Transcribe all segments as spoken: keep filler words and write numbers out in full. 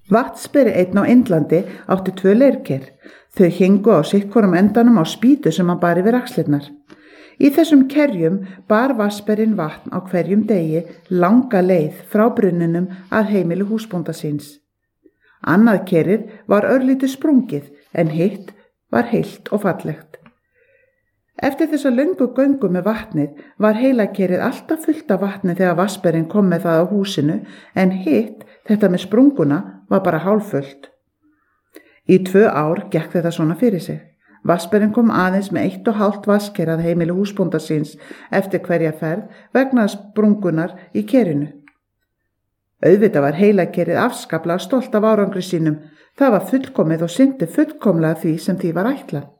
Vatnsberi einn á Indlandi átti tvö leirker. Þau héngu á sittvorum endanum á spýtu sem hann bar yfir axlirnar. Í þessum kerjum bar vatnsberinn vatn á hverjum degi langa leið frá brunninum að heimili húsbónda síns. Annað kerið var örlítið sprungið en hitt var heilt og fallegt. Eftir þessa löngu göngu með vatnið var heilakerið alltaf fullt af vatni þegar vatnsberinn kom með það á húsinu en hitt, þetta með sprunguna, var bara hálffullt. Í tvö ár gekk þetta svona fyrir sig. Vatnsberinn kom aðeins með eitt og hálft vatnsker að heimili húsbónda síns eftir hverja ferð vegna sprungunar í kerinu. Auðvitað var heilakerið afskaplega stolt af árangri sínum. Það var fullkomið og sinnti fullkomlega því sem því var ætlað.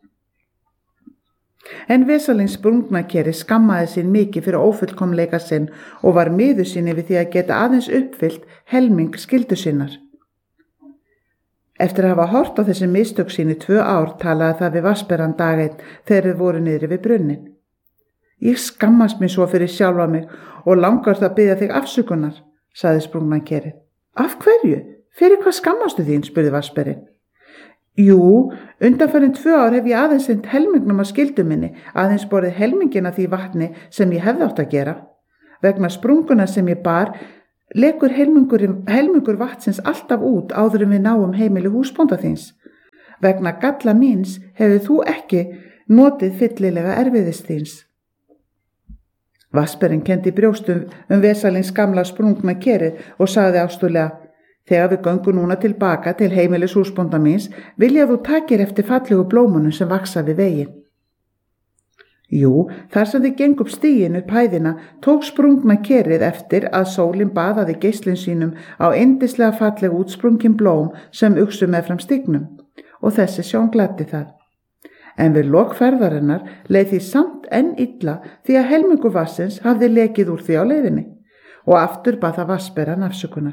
En Vesalings sprungnakeri skammaði sín mikið fyrir ófullkomleika sinn og var miður sín yfir því að geta aðeins uppfyllt helming skyldu sinnar. Eftir að hafa hort á þessi mistök sín í tvö ár talaði það við Vatnsberann dag einn þegar þau voru niðri við brunnin. Ég skammast mér svo fyrir sjálfa mig og langar það að biðja þig afsökunar, sagði sprungnakerið. Af hverju? Fyrir hvað skammastu þín? Spurði Vatnsberinn. Jú, undanfarin tvö ár hef ég aðeins sinnt helmingnum að skyldu minni, aðeins borið helmingina því vatni sem ég hefði átt að gera. Vegna sprunguna sem ég bar, lekur helmingur, helmingur vatnsins alltaf út áður en við náum heimili húsbónda þíns. Vegna galla míns hefur þú ekki notið fyllilega erfiðist þíns. Vatnsberinn kenndi brjóstum um Vesalings gamla sprungna kerið og sagði ástúðlega: Þegar við göngum núna tilbaka til heimilis húsbónda míns, vil ég að þú takir eftir fallegu blómunum sem vaksa við veginn. Jú, þar sem þið gengu upp stíginn upp hæðina, tók sprungna kerið eftir að sólin baðaði geislin sínum á yndislega fallegu útsprungin blóm sem uxu meðfram stígnum, og þessi sjón gladdi það. En við lok ferðarinnar leið því samt enn illa því að helmingur vatnsins hafði lekið úr því á leiðinni, og aftur bað það Vatnsberann afsökunar.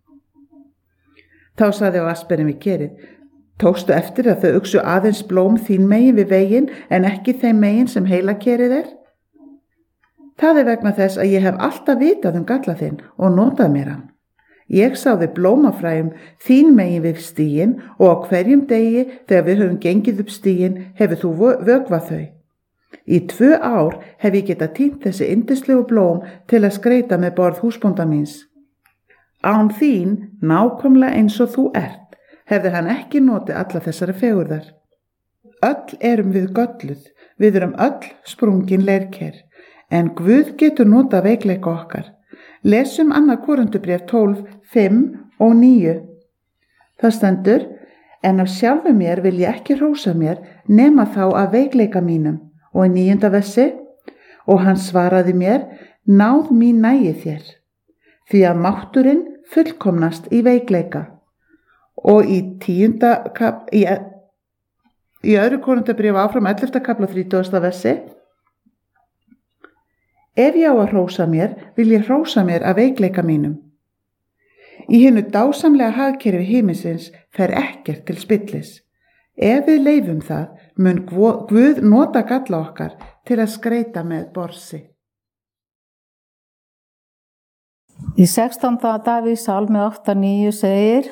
Þá sagði Vatnsberinn við kerið: Tókstu eftir að þau uxu aðeins blóm þín megin við veginn en ekki þeim megin sem heilakerið er? Það er vegna þess að ég hef alltaf vitað um galla þinn og notað mér hann. Ég sáði blómafræjum þín megin við stíginn og á hverjum degi þegar við höfum gengið upp stíginn hefur þú vökvað þau. Í tvö ár hef ég getað tínt þessi yndislegu blóm til að skreita með borð húsbónda míns. Án þín, nákvæmlega eins og þú ert, hefði hann ekki notið alla þessari fegurðar. Öll erum við gölluð, við erum öll sprungin leirker, en Guð getur notað veikleika okkar. Lesum annað Korinthubréf tólf, fimm og níu. Það stendur: En af sjálfu mér vil ég ekki hrósa mér nema þá af veikleika mínum. Og í níunda versi: Og hann svaraði mér: Náð mín nægi þér. Því að mátturinn fullkomnast í veikleika. Og í tíunda kap, í, í öðru Korinthubréfi áfram ellefta kafla þrítugasta versi: Ef ég á að hrósa mér, vil ég hrósa mér af veikleika mínum. Í hinu dásamlega hagkerfi himinsins fer ekkert til spillis. Ef við leyfum það, mun Guð nota galla okkar til að skreita með borsi. Í sextánda Davíðs sálmi átta níu segir: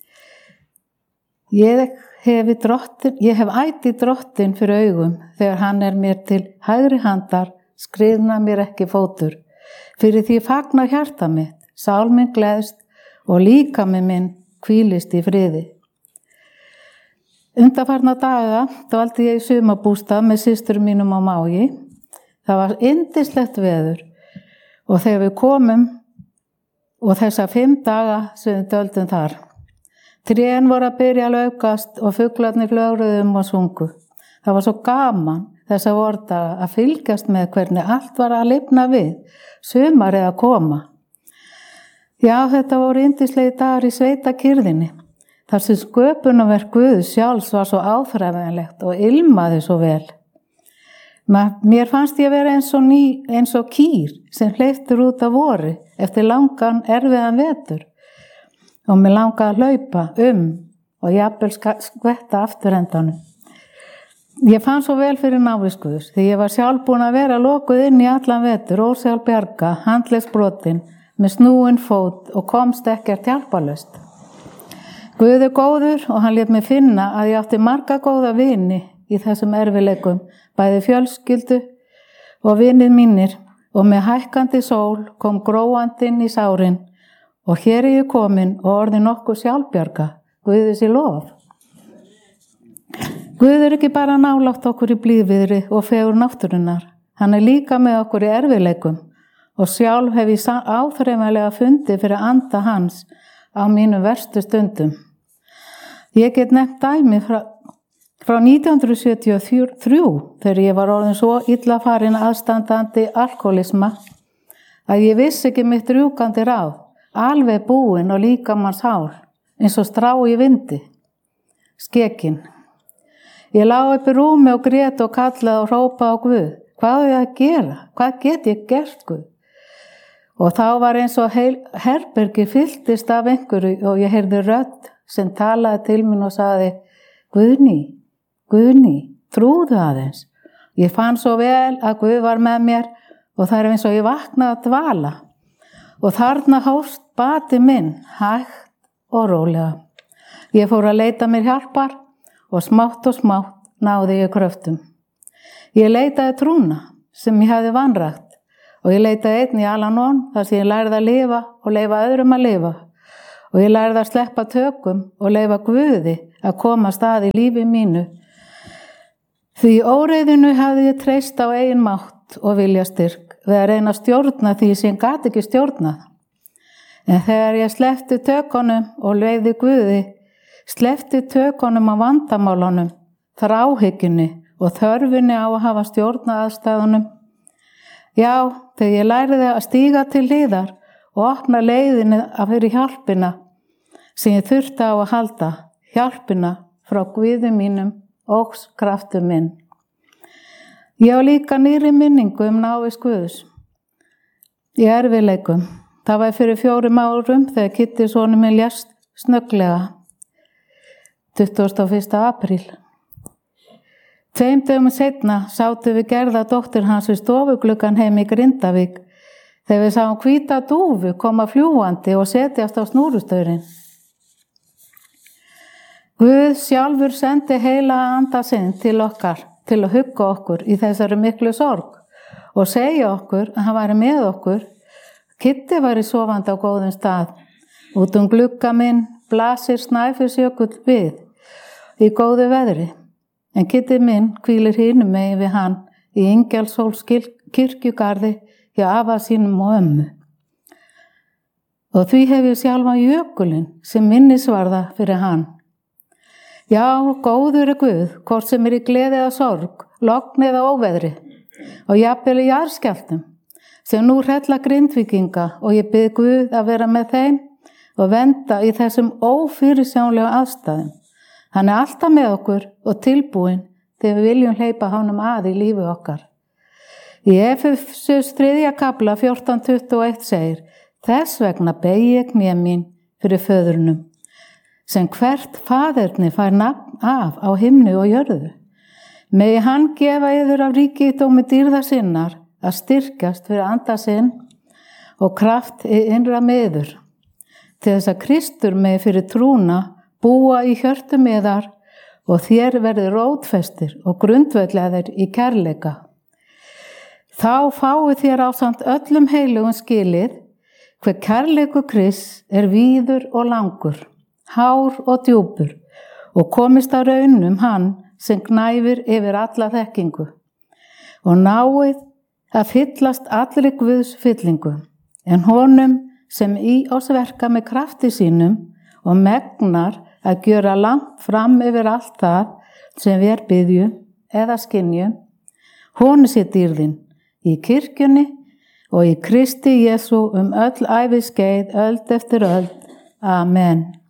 Ég hef, drottin, ég hef ætið drottin fyrir augum þegar hann er mér til hægri handar, skriðna mér ekki fótur. Fyrir því fagnar hjarta mitt, sál minn gleðst og líkami minn hvílist í friði. Undanfarna daga dvaldi ég í sumarbústað með systurum mínum á Mági. Það var yndislegt veður og þegar við komum og þessa fimm daga sem við dvöldum þar. Trén voru að byrja að laukast og fuglarnir flögruðum og sungu. Það var svo gaman þessa vordaga að fylgjast með hvernig allt var að lifna við, sumarið að koma. Já, þetta voru yndislegi dagar í sveitakyrðinni, þar sem sköpunarverk Guðs sjálfs var svo áþreifanlegt og ilmaði svo vel. Mér fannst ég vera eins og, ný, eins og kýr sem hleyptur út af vori eftir langan erfiðan vetur og mér langaði að hlaupa um og jafnvel skvetta afturendanum. Ég fann svo vel fyrir návist Guðs því ég var sjálf búin að vera lokuð inn í allan vetur, ósjálf bjarga, handlegsbrotin, með snúin fót og komst ekkert hjálparlaust. Guð er góður og hann lét mig finna að ég átti marga góða vini í þessum erfileikum, bæði fjölskyldu og vinir mínir, og með hækkandi sól kom gróandinn í sárin og hér er ég komin og orðin nokkuð sjálfbjarga, Guði sé lof. Guð er ekki bara nálægt okkur í blíðviðri og fegur náttúrunnar, hann er líka með okkur í erfileikum og sjálf hef ég áþreifanlega fundið fyrir anda hans á mínum verstu stundum. Ég get nefnt dæmi frá, frá nítján hundruð sjötíu og þrjú þegar ég var orðin svo illa farin aðstandandi alkoholisma að ég vissi ekki mitt rjúkandi ráð, alveg búin og líkamans hár, eins og strá í vindi, skekin. Ég lá upp í rúmi og grét og kallaði og hrópaði á Guð. Hvað er ég að gera? Hvað get ég gert, Guð? Og þá var eins og heil, herbergi fylltist af einhverju og ég heyrði rödd sem talaði til mín og sagði, Guðný, Guðný, trúðu aðeins. Ég fann svo vel að Guð var með mér og það er eins og ég vaknaði að dvala. Og þarna hófst bati minn, hægt og rólega. Ég fór að leita mér hjálpar og smátt og smátt náði ég kröftum. Ég leitaði trúna sem ég hafði vanrægt og ég leitaði einn í Al-Anon þar sem ég lærði að lifa og leyfa öðrum að lifa. Og ég lærði að sleppa tökum og leyfa Guði að koma stað í lífi mínu. Því óreiðinu hafði ég treyst á eigin mátt og vilja styrk við að reyna að stjórna því sem ég gat ekki stjórnað. En þegar ég sleppti tökunum og leyfði Guði, sleppti tökunum á vandamálunum, þráhyggjunni og þörfinni á að hafa stjórnað aðstæðunum. Já, þegar ég lærði að stíga til hliðar og opna leiðinni að fyrir hjálpina sem ég þurfti á að halda, hjálpina frá Guði mínum og kraftu minn. Ég á líka nýri minningu um návist Guðs í erfiðleikum. Það var fyrir fjórum árum þegar Kitti sonur minn lést snögglega, tuttugasta og fyrsta apríl. Tveim dögum seinna sátum við Gerða dóttir hans við stofugluggann heim í Grindavík þegar við sáum hvíta dúfu koma fljúandi og setjast á snúrustaurinn. Guð sjálfur sendi heila anda sinn til okkar til að hugga okkur í þessari miklu sorg og segja okkur að hann væri með okkur. Kitti væri sofandi á góðum stað. Út um glugga minn blasir Snæfellsjökull við í góðu veðri. En Kitti minn hvílir hinum megin við hann í Ingjaldsholts kirkjugarði hjá afa sínum og ömmu. Og því hef ég sjálfa jökulinn sem minnisvarða fyrir hann. Já, góður er Guð, hvort sem er í gleði eða sorg, logn eða óveðri, og jafnvel í jarðskjálftum, sem nú hrella Grindvíkinga og ég bið Guð að vera með þeim og venda í þessum ófyrirsjánlega aðstæðum. Hann er alltaf með okkur og tilbúinn þegar við viljum hleypa honum að í lífi okkar. Í Efesus þriðja kafla fjórtán tuttugu og eitt segir, þess vegna beygi ég kné mín fyrir föðurnum, sem hvert faðerni fær nafn af á himni og jörðu. Megi hann gefa yður af ríkidómi dýrða sinnar að styrkjast fyrir anda sinn og kraft í innra miður, til þess að Kristur megi fyrir trúna búa í hjörtum yðar og þér verði rótfestir og grundvöllaðir í kærleika. Þá fáið þér ásamt öllum heilugum skilið hver kærleikur Krists er víður og langur, hár og djúpur og komist að raunum hann sem gnæfir yfir alla þekkingu og náið að fyllast allri Guðs fyllingu en honum sem í oss verka með krafti sínum og megnar að gjöra langt fram yfir allt það sem við biðjum eða skynjum, honum sé dýrðin í kirkjunni og í Kristi Jesú um öll æviskeið öld eftir öld. Amen.